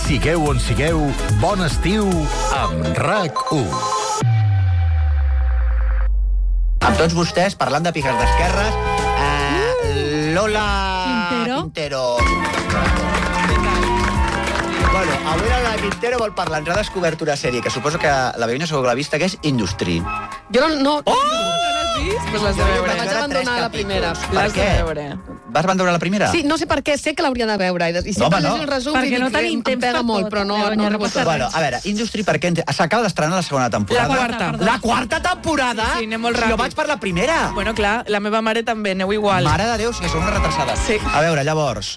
Sigueu on sigueu, bon estiu amb RAC1. Amb tots vostès, parlant de piques d'esquerres, Lola Quintero. Bueno, avui la Lola Quintero vol parlar. Ens ha descobert una sèrie que suposo que la Begoña segur que l'ha vista, que és Industry. Jo no... Oh! No l'has vist? Pues l'has de veure. Vaig abandonar la primera. Per què? Vas abandonar la primera? Sí, no sé per què, sé que l'hauria de veure. I sempre llegeixo el resum i dic que em pega molt, però no he rebut tot. Bueno, a veure, Industry, per què? S'acaba d'estrenar la segona temporada. La quarta. La quarta temporada? Sí, anem molt ràpid. Jo vaig per la primera. Bueno, clar, la meva mare també, aneu igual. Mare de Déu, que són unes retrasades. Sí. A veure, llavors...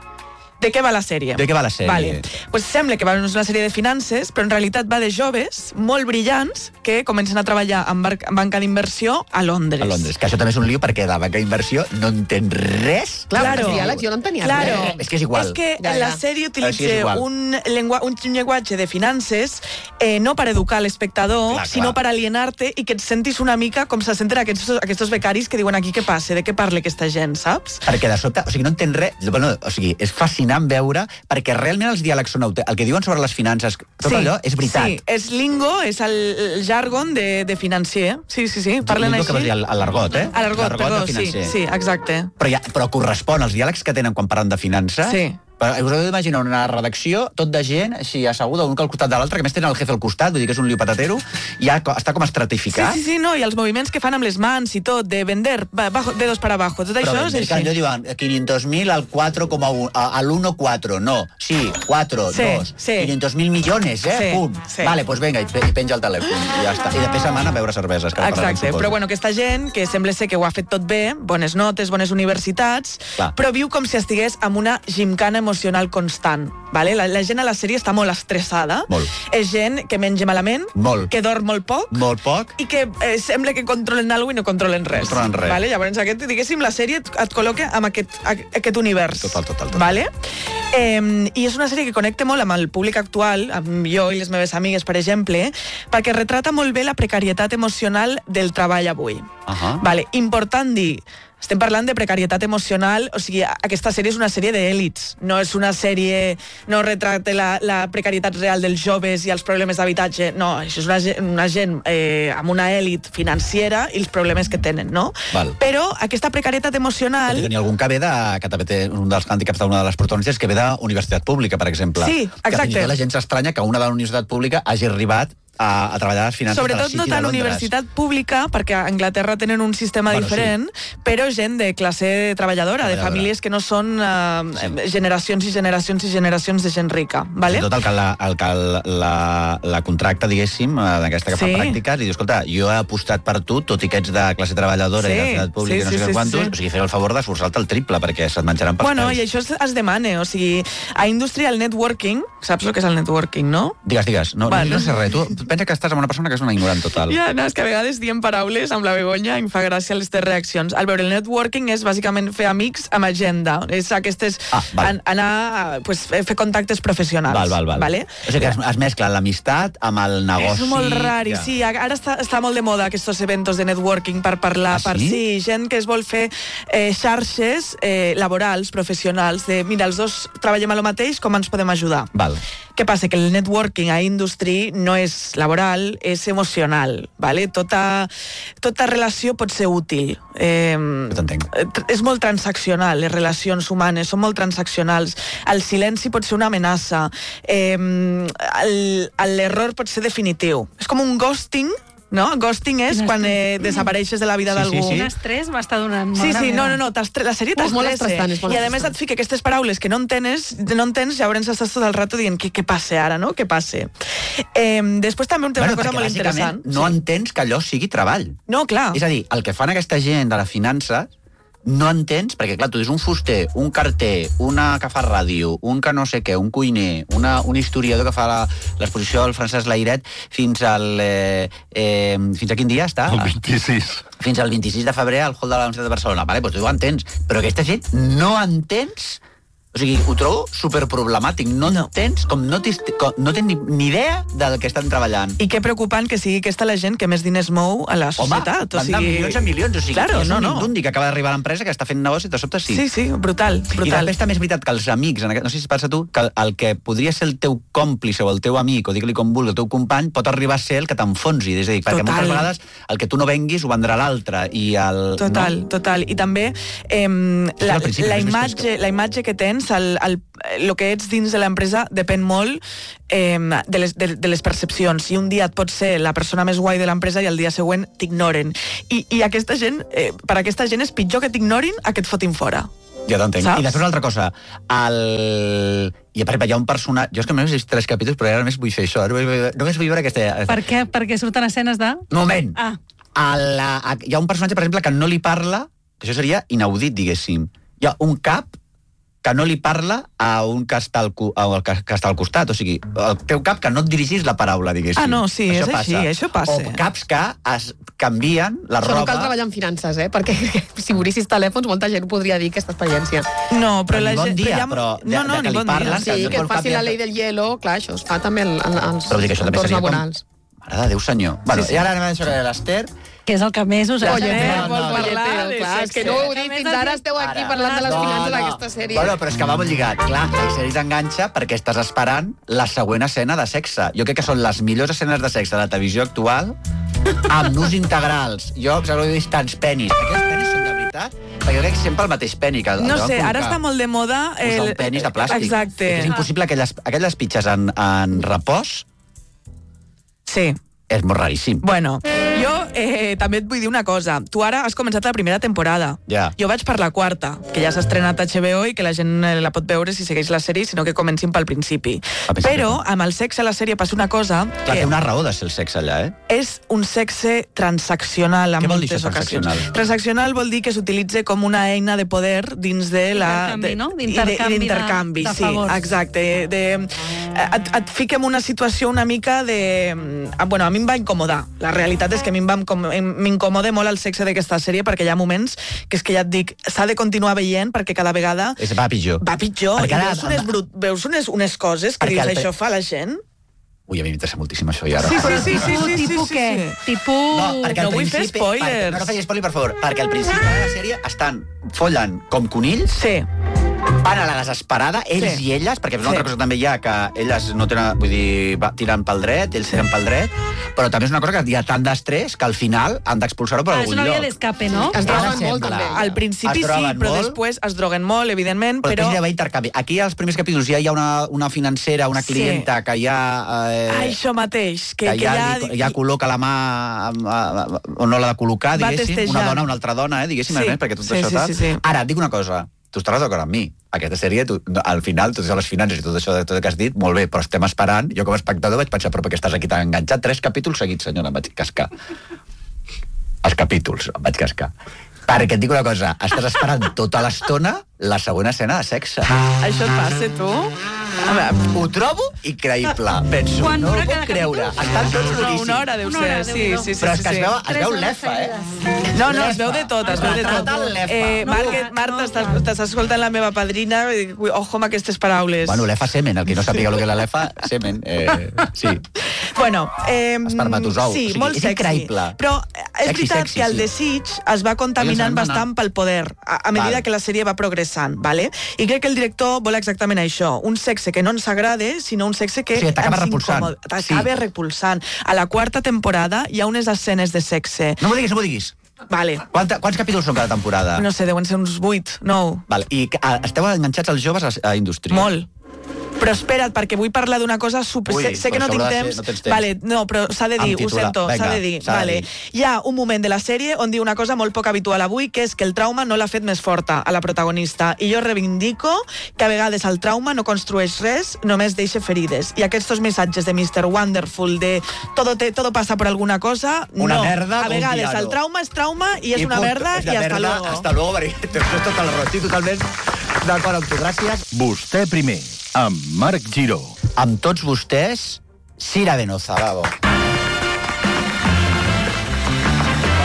De què va la sèrie? De què va la sèrie? Vale. Pues sembla que va una sèrie de finances, però en realitat va de joves molt brillants que comencen a treballar en banca d'inversió a Londres. A Londres, que això també és un lío perquè de banca d'inversió no entén res. Claro. Els diàlegs jo no entenia res. És que és igual. És que la sèrie utilitza un llenguatge de finances no per educar l'espectador, sinó per alienar-te i que et sentis una mica com se senten aquests becaris que diuen aquí què passa, de què parla aquesta gent, saps? Perquè de sobte, no entén res. Bueno, és fascinant veure, perquè realment els diàlegs són el que diuen sobre les finances, tot allò és veritat. Sí, és lingo, és el jargon de financer. Sí. Parlen lingo així. Que vols dir, l'argot, eh? L'argot, perdó, sí, exacte. Però correspon als diàlegs que tenen quan parlen de finances. Sí. Us heu d'imaginar una redacció tot de gent així asseguda un al costat de l'altre, que a més tenen el jefe al costat, vull dir que és un lío patatero, i ja està com estratificat. Sí, no, i els moviments que fan amb les mans i tot, de vender, dedos para abajo, tot això és així. Però allò diuen 500.000 al 4,1, al 1,4, no, sí, 4, 2, 500.000 milions, pum. Vale, doncs vinga, i penja el telèfon, i ja està. I després se'n van a beure cerveses. Exacte, però bueno, aquesta gent, que sembla ser que ho ha fet tot bé, bones notes, bones universitats, però viu com si estigués amb una gimcana emocional constant. Vale? La gent a la sèrie està molt estressada. Molt. És gent que menja malament, que dorm molt poc, i que sembla que controlen alguna cosa i no controlen res. Vale? Llavors, diguéssim, la sèrie et col·loca en aquest univers. Total. Vale? I és una sèrie que connecta molt amb el públic actual, amb jo i les meves amigues, per exemple, perquè retrata molt bé la precarietat emocional del treball avui. Vale? Important dir, estem parlant de precarietat emocional, o sigui, aquesta sèrie és una sèrie d'èlits, no és una sèrie, no retrata la precarietat real dels joves i els problemes d'habitatge, no, això és una gent amb una èlit financera i els problemes que tenen, no? Però aquesta precarietat emocional... Pot tenir algun que ve que també té un dels hàndicaps d'una de les protagonistes, que ve d'universitat pública, per exemple. Sí, exacte. Que fins i tot la gent s'estranya que una de la universitat pública hagi arribat a treballar a les finances de la City de Londres. Sobretot no tant universitat pública, perquè a Anglaterra tenen un sistema diferent, però gent de classe treballadora, de famílies que no són generacions i generacions i generacions de gent rica. Vale? Tot el que la contracta, diguéssim, d'aquesta que fa pràctiques, i diu, escolta, jo he apostat per tu, tot i que ets de classe treballadora i de universitat pública i no sé què quantos, o sigui, fer el favor d'esforçar-te el triple, perquè se't menjaran pels pèls. I això es demana, o sigui, a Industrial Networking, saps el que és el networking, no? Digues, no sé res, tu pensa que estàs amb una persona que és una ignorant total. Ja, no, és que a vegades diem paraules amb la Begoña i em fa gràcia les teves reaccions. Al veure, el networking és bàsicament fer amics amb agenda. És aquestes... anar a fer contactes professionals. Vale? O sigui que es mescla l'amistat amb el negoci... És molt rar, i sí, ara està molt de moda aquests eventos de networking per parlar, sí, gent que es vol fer xarxes laborals, professionals, de mira, els dos treballem a lo mateix, com ens podem ajudar? Què passa? Que el networking a Industry no és laboral, és emocional, vale? Tota relació pot ser útil. És molt transaccional, les relacions humanes són molt transaccionals. El silenci pot ser una amenaça. L'error pot ser definitiu. És com un ghosting, no? Ghosting és quan desapareixes de la vida d'algú. Un estrès m'està donant... Sí, no, la sèrie t'estressa. I a més et fica aquestes paraules que no entens, llavors estàs tot el rato dient què passa ara, no? Què passa? Després també té una cosa molt interessant. No entens que allò sigui treball. No, clar. És a dir, el que fan aquesta gent de la finança no entens, perquè clar, tu dius un fuster, un carter, una que fa ràdio, un que no sé què, un cuiner, un historiador que fa l'exposició del Francesc Layret fins a quin dia està? El 26. Fins al 26 de febrer al hall de la Universitat de Barcelona. Vale, doncs tu ho entens, però aquesta gent no entens... O sigui, ho trobo superproblemàtic. No tens ni idea del que estan treballant. I que preocupant que sigui aquesta la gent que més diners mou a la societat. Home, van milions en milions. O sigui, és un indundi que acaba d'arribar a l'empresa, que està fent negoci i de sobte sí. Sí, brutal. I també també és veritat que els amics, no sé si passa a tu, que el que podria ser el teu còmplice o el teu amic, o digue-li com vulgui, el teu company, pot arribar a ser el que t'enfonsi. És a dir, perquè moltes vegades el que tu no venguis ho vendrà l'altre. Total. I també la imatge que tens, el que ets dins de l'empresa depèn molt de les percepcions. I un dia et pot ser la persona més guai de l'empresa i el dia següent t'ignoren. I aquesta gent, per aquesta gent és pitjor que t'ignorin a que et fotin fora. Ja t'entenc. I després una altra cosa. Hi ha un personatge... Jo és que només he vist 3 capítols, però ara només vull fer això. Només vull veure aquesta... Per què? Perquè surten escenes de... Moment! Hi ha un personatge, per exemple, que no li parla, que això seria inaudit, diguéssim. Hi ha un cap que no li parla a un que està al costat. O sigui, el teu cap que no et dirigís la paraula, diguéssim. Ah, no, sí, és així, això passa. O caps que es canvien la roba... Això no cal treballar en finances, perquè si obrissis telèfons molta gent podria dir aquesta experiència. No, però la gent... Bon dia, però de que li parlen... Sí, que et faci la llei del hielo, clar, això es fa també als entorns laborals. Mare de Déu, senyor. I ara anem a sobre l'Ester... Que és el que més us agradem. Clar, és que no ho dic, fins ara esteu aquí parlant de les finances d'aquesta sèrie. Bueno, però és que va molt lligat. Clar, la sèrie t'enganxa perquè estàs esperant la següent escena de sexe. Jo crec que són les millors escenes de sexe de la televisió actual amb nus integrals. Jo he vist tants penis. Aquests penis són de veritat? Perquè jo crec que sempre el mateix peni. No sé, ara està molt de moda... Posar un penis de plàstic. Exacte. És impossible aquelles pitxes en repòs. Sí. És molt raríssim. Bueno, jo també et vull dir una cosa. Tu ara has començat la primera temporada. Ja. Jo vaig per la quarta, que ja s'ha estrenat a HBO i que la gent la pot veure si segueix la sèrie, sinó que comencin pel principi. Però amb el sexe a la sèrie passa una cosa... Clar, té una raó de ser el sexe allà, És un sexe transaccional en moltes ocasions. Transaccional vol dir que s'utilitza com una eina de poder dins de la... D'intercanvi, de favors. Sí, exacte. Et fica en una situació una mica de... Bueno, a mi em va incomodar. La realitat és que a mi m'incomoda molt el sexe d'aquesta sèrie perquè hi ha moments que és que ja et dic, s'ha de continuar veient perquè cada vegada... Va pitjor. Va pitjor. Veus unes coses que dius, això fa la gent... Ui, a mi m'interessa moltíssim això, ja. Sí. Tipus què? No vull fer spoilers. No facis spoiler, per favor, perquè al principi de la sèrie estan follant com conills. Sí. Van a la desesperada, ells i elles, perquè una altra cosa també hi ha, que elles no tenen, vull dir, tiren pel dret, ells tiren pel dret, però també és una cosa que hi ha tant d'estrès que al final han d'expulsar-ho per algun lloc. És una via d'escape, no? Es droguen molt, també. Al principi sí, però després es droguen molt, evidentment, però... Però després hi ha intercanvi. Aquí, als primers capítols, ja hi ha una financera, una clienta que ja... això mateix. Que ja col·loca la mà on no l'ha de col·locar, diguéssim, una dona, una altra dona, diguéssim, perquè tot això tal. Ara, et dic una cosa, tu estaràs d'acord amb mi. Aquesta sèrie, al final, totes les finances i tot això que has dit, molt bé, però estem esperant. Jo com a espectador vaig pensar, però perquè estàs aquí tan enganxat? 3 capítols seguits, senyora, em vaig cascar. Els capítols, em vaig cascar. Perquè et dic una cosa, estàs esperant tota l'estona la següent escena de sexe. Això et passa, tu? A veure, ho trobo increïble. Penso, no ho puc creure. Estan tots boníssims. Una hora deu ser, sí. Però és que es veu l'EFA, No, es veu de tot, es veu de tot. Marta, estàs escoltant la meva padrina, ojo amb aquestes paraules. Bueno, l'EFA semen, el que no sàpiga el que és l'EFA, semen, sí. Bueno, espermatozou. Sí, molt sexy. Increïble. Però és veritat que el desig es va contaminant bastant pel poder, a medida que la sèrie va progressant, vale? I crec que el director vol exactament això, un sexe que no ens agrada, sinó un sexe que t'acaba repulsant. T'acaba repulsant. A la quarta temporada hi ha unes escenes de sexe. No m'ho diguis. Vale. Quants capítols són cada temporada? No sé, deuen ser uns 8, 9. Vale. I esteu enganxats els joves a indústria? Molt. Però espera't, perquè vull parlar d'una cosa super... sé que no tinc temps. Vale, no, però s'ha de dir, ho sento, s'ha de dir. Vale. Hi ha un moment de la sèrie on diu una cosa molt poc habitual avui, que és que el trauma no l'ha fet més forta a la protagonista. I jo reivindico que a vegades el trauma no construeix res, només deixa ferides. I aquests missatges de Mr. Wonderful, de todo pasa por alguna cosa, una merda, a vegades el trauma és trauma i és una merda i hasta luego. Hasta luego, perquè tens tot el rot. Totalment d'acord amb tu. Gràcies. Vostè primer, amb Marc Giró. Amb tots vostès, Cira Venoza, bravo.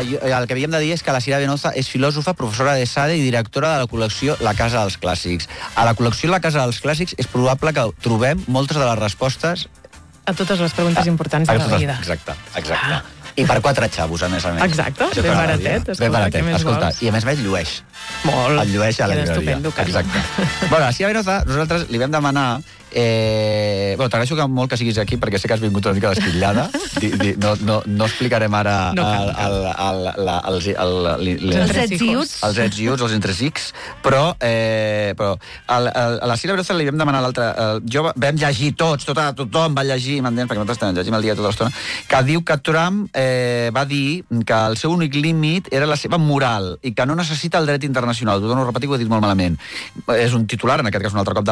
el que havíem de dir és que la Sira Venoza és filòsofa, professora de Sade i directora de la col·lecció La Casa dels Clàssics. A la col·lecció La Casa dels Clàssics és probable que trobem moltes de les respostes a totes les preguntes importants de la vida. Exacte. I per 4 xavos, a més a més. Exacte, ben baratet. Ben baratet, escolta. I a més el llueix. Molt. El llueix a la llibreria. Exacte. Bueno, a Sira Venoza, nosaltres li vam demanar... t'agraeixo molt que siguis aquí perquè sé que has vingut una mica d'esquitllada. No explicarem ara els etsiuts, els entresics, però a la Sira Venoza li vam demanar l'altre... Vam llegir tothom va llegir, m'entens, perquè nosaltres llegim el dia tota l'estona, que diu que Trump va dir que el seu únic límit era la seva moral i que no necessita el dret internacional. Ho torno a repetir, ho he dit molt malament. És un titular, en aquest cas un altre cop,